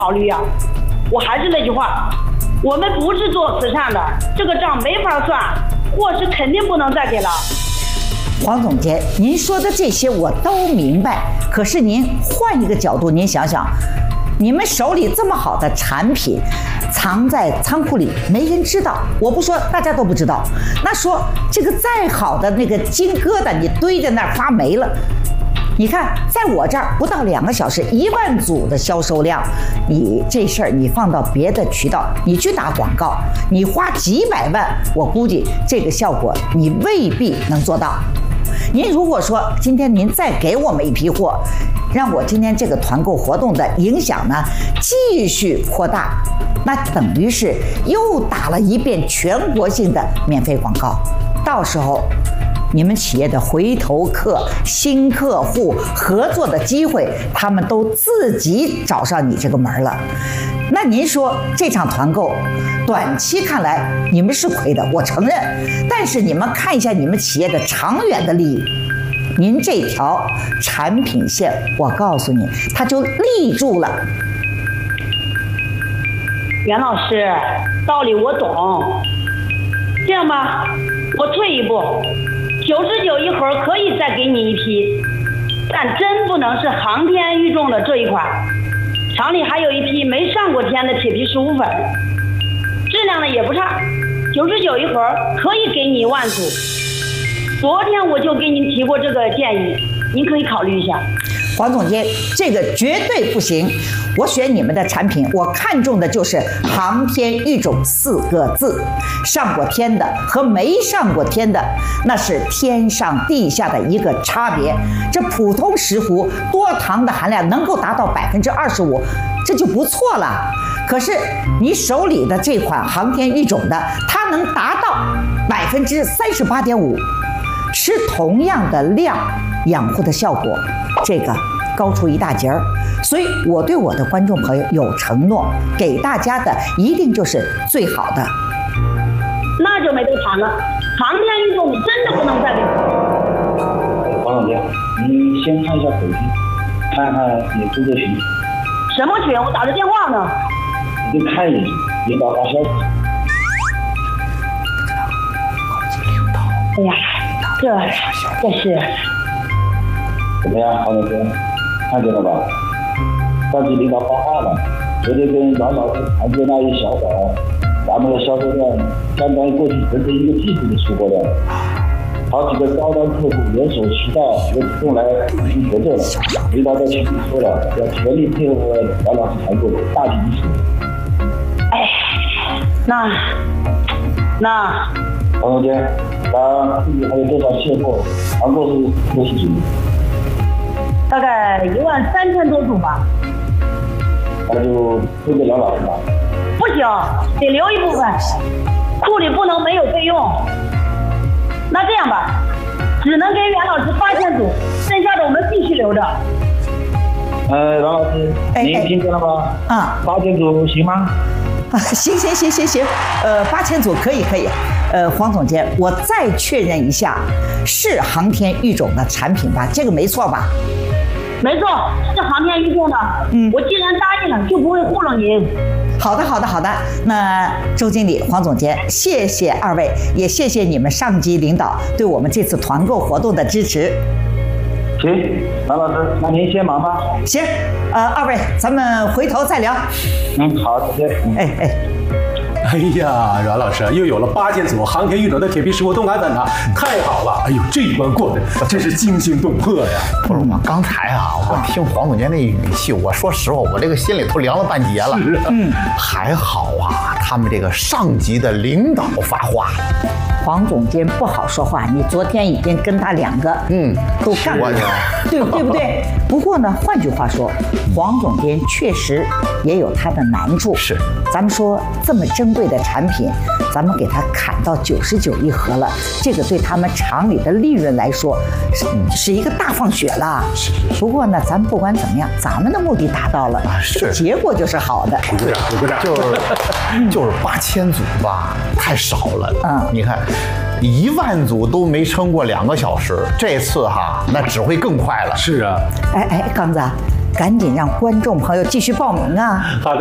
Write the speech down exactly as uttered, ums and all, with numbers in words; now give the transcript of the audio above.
考虑呀。我还是那句话，我们不是做慈善的，这个账没法算，货是肯定不能再给了。 黄总监，您说的这些我都明白，可是您换一个角度，您想想。你们手里这么好的产品，藏在仓库里没人知道，我不说大家都不知道。那说这个再好的那个金疙瘩，你堆在那儿发霉了。你看，在我这儿不到两个小时，一万组的销售量，你这事儿你放到别的渠道，你去打广告，你花几百万，我估计这个效果你未必能做到。您如果说今天您再给我们一批货，让我今天这个团购活动的影响呢继续扩大，那等于是又打了一遍全国性的免费广告。到时候你们企业的回头客、新客户合作的机会，他们都自己找上你这个门了。那您说这场团购短期看来你们是亏的，我承认，但是你们看一下你们企业的长远的利益，您这条产品线，我告诉你，它就立住了。 袁老师，道理我懂。这样吧，我退一步，九十九一盒可以再给你一批，但真不能是航天玉重的这一款。厂里还有一批没上过天的铁皮石斛粉，质量呢也不差，九十九一盒可以给你一万组。昨天我就给您提过这个建议，您可以考虑一下。 黄总监，这个绝对不行。我选你们的产品，我看中的就是航天育种四个字。上过天的和没上过天的，那是天上地下的一个差别。这普通石斛多糖的含量能够达到百分之二十五，这就不错了。可是你手里的这款航天育种的，它能达到百分之三十八点五。吃同样的量，养护的效果，这个高出一大截儿。所以我对我的观众朋友有承诺，给大家的一定就是最好的。 那就没得谈了，航天育种真的不能再给。 黄总监，你先看一下手机，看看你工作群。 什么群？我打着电话呢。 你就看一眼，领导发消息。 哎呀，这这是怎么样，黄总监？看见了吧？上级领导发话了，昨天跟王老师谈的那一小会儿，咱们的销售量相当于过去整整一个季度的出货量，好几个高端客户联手渠道也主动来进行合作了。领导在群里说了，要全力配合王老师团购，大体一数。 哎，那那黄总监，咱自己还有多少现货？团购是多少组？ 大概一万三千多组吧。 那就分给梁老师吧。 不行，得留一部分，库里不能没有备用。那这样吧，只能给袁老师八千组，剩下的我们必须留着。 呃，梁老师，您听见了吗？ 啊， 八千组行吗？ 啊，行行行行行，呃，八千组可以可以。呃，黄总监，我再确认一下，是航天育种的产品吧？这个没错吧？ 没错，是航天育种的。嗯，我既然答应了，就不会糊弄您。 好的，好的，好的。那周经理、黄总监，谢谢二位，也谢谢你们上级领导对我们这次团购活动的支持。 行，梁老师，那您先忙吧。 行，呃，二位，咱们回头再聊。 嗯，好，再见。 哎哎。 哎呀，阮老师又有了八千组航天育种的铁皮石斛冻干粉了，太好了！哎呦，这一关过的真是惊心动魄呀！ 不是我刚才啊，我听黄总监那语气，我说实话，我这个心里头凉了半截了。 是啊， 嗯，还好啊，他们这个上级的领导发话了。 黄总监不好说话，你昨天已经跟他两个嗯都干过了，对对不对？不过呢，换句话说，黄总监确实也有他的难处。 是， 咱们说这么珍贵的产品，咱们给他砍到九十九一盒了，这个对他们厂里的利润来说是是一个大放血了。 是。 不过呢，咱们不管怎么样，咱们的目的达到了， 啊，是结果就是好的。 对，就是就是八千组吧，太少了。嗯，你看。一万组都没撑过两个小时，这次哈那只会更快了。 是啊， 哎哎，刚子， 赶紧让观众朋友继续报名啊！ 好的。